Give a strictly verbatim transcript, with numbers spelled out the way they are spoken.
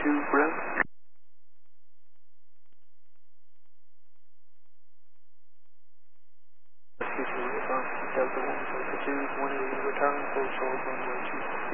two, Brent. Rescue two, response to Delta one, Delta two, one eighty, return, full short, runway two.